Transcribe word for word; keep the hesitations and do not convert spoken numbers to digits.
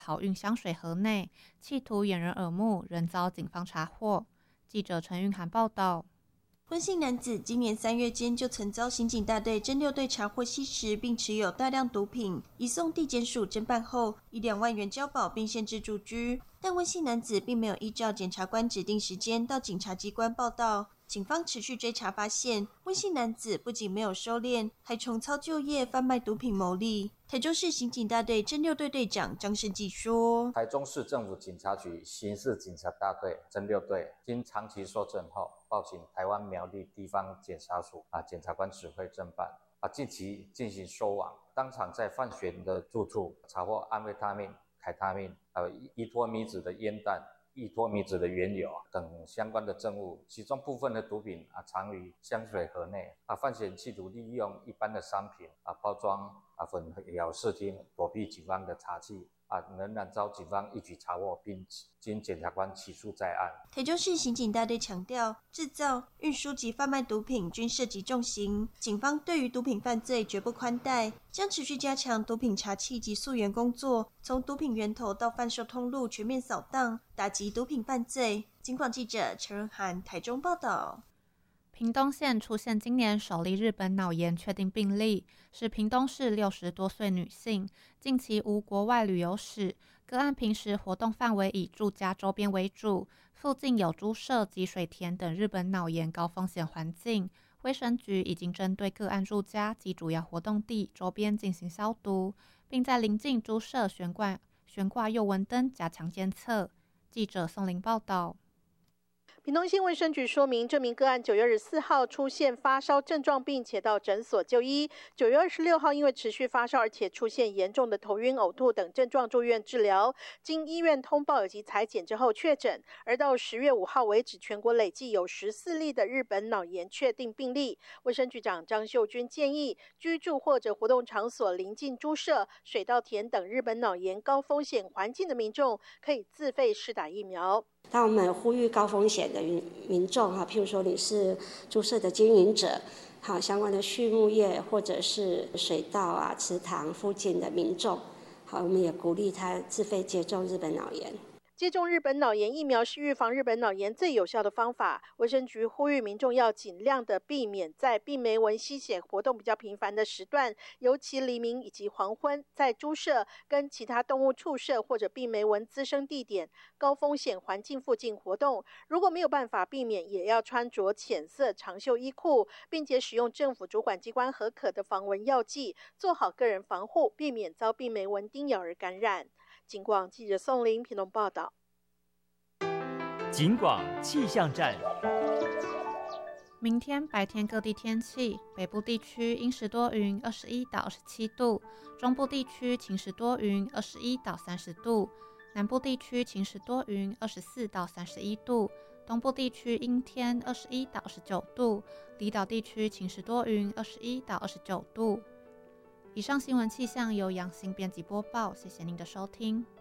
好运香水盒内，企图掩人耳目，仍遭警方查获。记者陈韵涵报道。 温姓男子今年三月间就曾遭刑警大队侦六队查获吸食，并持有大量毒品，移送地检署侦办后，以两万元交保并限制住居。但温姓男子并没有依照检察官指定时间到警察机关报到。警方持续追查发现，温姓男子不仅没有收敛，还重操旧业，贩卖毒品牟利。台中市刑警大队侦六队队长张胜记说：“ 台中市政府警察局刑事警察大队侦六队经长期搜证后，报请台湾苗栗地方检察署啊检察官指挥侦办啊，近期进行收网，当场在范玄的住处查获安非他命、凯他命，还有依托米酯的烟弹。”依托米酯的原油等相关的证物，其中部分的毒品啊藏于香水盒内啊，范闲企图利用一般的商品啊包装啊混淆视听，躲避警方的查缉啊，仍然遭警方一举查获，并经检察官起诉在案。 台中市刑警大队强调，制造、运输及贩卖毒品均涉及重刑，警方对于毒品犯罪绝不宽待，将持续加强毒品查缉及溯源工作，从毒品源头到贩售通路全面扫荡，打击毒品犯罪。警广记者陈润涵台中报道。 屏东县出现今年首例日本脑炎确定病例，是屏东市六十多岁女性，近期无国外旅游史，个案平时活动范围以住家周边为主，附近有猪舍及水田等日本脑炎高风险环境。卫生局已经针对个案住家及主要活动地周边进行消毒，并在邻近猪舍悬挂悬挂诱蚊灯加强监测。记者宋玲报道。 屏东县卫生局说明，这名个案九月二十四号出现发烧症状，并且到诊所就医。九月二十六号因为持续发烧，而且出现严重的头晕、呕吐等症状，住院治疗。经医院通报以及采检之后确诊。而到十月五号为止，全国累计有十四例的日本脑炎确定病例。卫生局长张秀君建议，居住或者活动场所邻近猪舍、水稻田等日本脑炎高风险环境的民众，可以自费施打疫苗。 当我们呼吁高风险的民众哈，譬如说你是猪舍的经营者，好相关的畜牧业或者是水稻啊、池塘附近的民众，好，我们也鼓励他自费接种日本脑炎。 接种日本脑炎疫苗是预防日本脑炎最有效的方法。卫生局呼吁民众要尽量的避免在病媒蚊吸血活动比较频繁的时段，尤其黎明以及黄昏，在猪舍跟其他动物畜舍或者病媒蚊滋生地点、高风险环境附近活动。如果没有办法避免，也要穿着浅色长袖衣裤，并且使用政府主管机关核可的防蚊药剂，做好个人防护，避免遭病媒蚊叮咬而感染。警广记者宋玲屏东报道。 警广气象站。 明天白天各地天气，北部地区阴时多云，二十一到二十七度；中部地区晴时多云，二十一到三十度；南部地区晴时多云，二十四到三十一度；东部地区阴天，二十一到二十九度；离岛地区晴时多云，二十一到二十九度。以上新闻气象由杨欣编辑播报，谢谢您的收听。